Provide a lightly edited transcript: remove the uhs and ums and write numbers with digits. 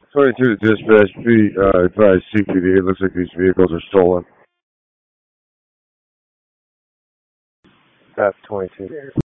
22 to dispatch, advise CPD. It looks like these vehicles are stolen. That's 22.